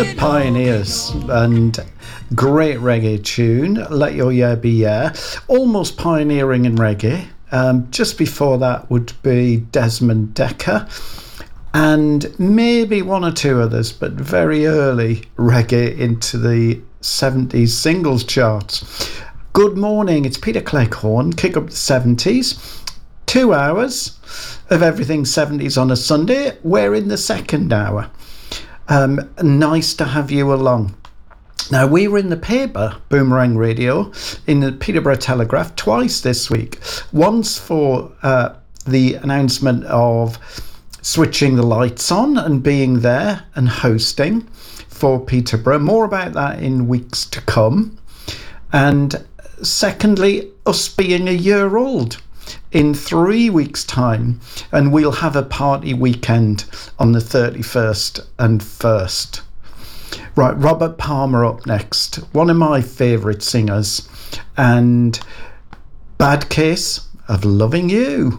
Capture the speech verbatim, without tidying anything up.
The Pioneers, and great reggae tune, Let Your Yeah Be Yeah, almost pioneering in reggae. Um, just before that would be Desmond Dekker, and maybe one or two others, but very early reggae into the seventies singles charts. Good morning, it's Peter Cleghorn, Kick Up the seventies. Two hours of everything seventies on a Sunday. We're in the second hour. Um, nice to have you along. Now, we were in the paper, Boomerang Radio, in the Peterborough Telegraph twice this week. Once for uh, the announcement of switching the lights on and being there and hosting for Peterborough. More about that in weeks to come. And secondly, us being a year old in three weeks' time, and we'll have a party weekend on the thirty-first and first. Right, Robert Palmer up next, one of my favourite singers, and Bad Case of Loving You.